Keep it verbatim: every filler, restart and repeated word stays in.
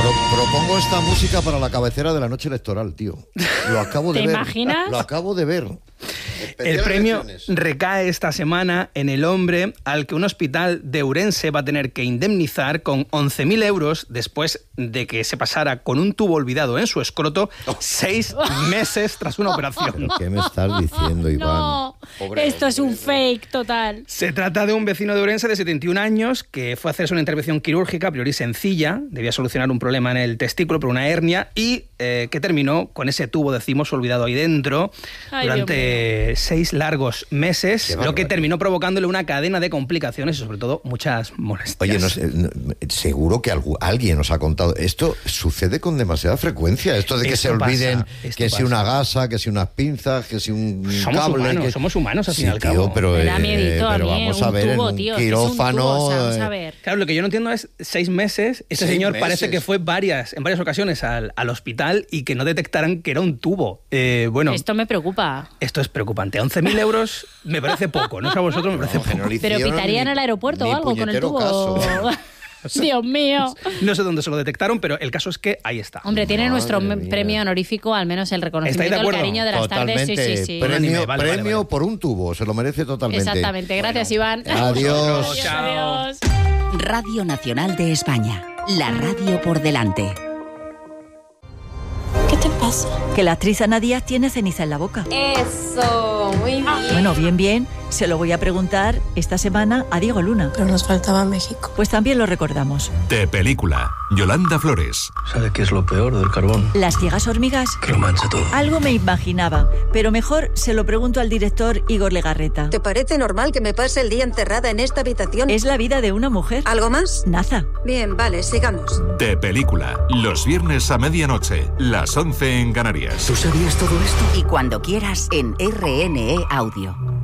Pro, propongo esta música para la cabecera de la noche electoral, tío. Lo acabo de ¿Te ver. imaginas? Lo acabo de ver. El premio recae esta semana en el hombre al que un hospital de Ourense va a tener que indemnizar con once mil euros después de que se pasara con un tubo olvidado en su escroto seis meses tras una operación. ¿Pero qué me estás diciendo, Iván? No, Pobre esto es un hombre. fake total. Se trata de un vecino de Ourense de setenta y un años que fue a hacerse una intervención quirúrgica a priori sencilla, debía solucionar un problema en el testículo por una hernia y eh, que terminó con ese tubo, decimos, olvidado ahí dentro Ay, durante seis largos meses, Qué lo que barbaridad. terminó provocándole una cadena de complicaciones y sobre todo muchas molestias. Oye, no sé, no, seguro que algu- alguien nos ha contado. Esto sucede con demasiada frecuencia. Esto de que Esto se olviden pasa, esto que si pasa. una gasa, que si unas pinzas, que si un Somos cable. humanos, que... somos humanos al Sí, fin y al tío, cabo. pero, Me da eh, miedito a pero mí, vamos un a ver, tubo, en un tío, es que es un quirófano. tubo, o sea, vamos eh, a ver. Claro, lo que yo no entiendo es seis meses. Este Seis señor meses. parece que fue varias, en varias ocasiones al, al hospital y que no detectaran que era un tubo. Eh, bueno, Esto me preocupa. esto es preocupante. once mil euros me parece poco, no sé a vosotros, me parece No, que poco. no le Pero hicieron pitaría en ni- el aeropuerto ni o algo con el puñetero tubo. caso. Dios mío. No sé dónde se lo detectaron, pero el caso es que ahí está. Hombre, tiene Madre nuestro mía. premio honorífico, al menos el ¿Estáis de reconocimiento, el acuerdo? cariño de las Totalmente. tardes. Sí, sí, sí. Premio, Unánime, vale, vale, premio vale. por un tubo, se lo merece totalmente. Exactamente. Gracias, Iván. Adiós. Adiós, Chao. adiós. Radio Nacional de España. La radio por delante. ¿Qué te pasa? Que la actriz Ana Díaz tiene ceniza en la boca. Eso, muy bien. Bueno, bien, bien. Se lo voy a preguntar esta semana a Diego Luna. Pero nos faltaba México. Pues también lo recordamos. De película, Yolanda Flores. ¿Sabe qué es lo peor del carbón? Las ciegas hormigas. Que lo mancha todo. Algo me imaginaba, pero mejor se lo pregunto al director Igor Legarreta. ¿Te parece normal que me pase el día encerrada en esta habitación? Es la vida de una mujer. ¿Algo más? Naza. Bien, vale, sigamos. De película, los viernes a medianoche, las once en Canarias. ¿Tú sabías todo esto? Y cuando quieras en R N E Audio.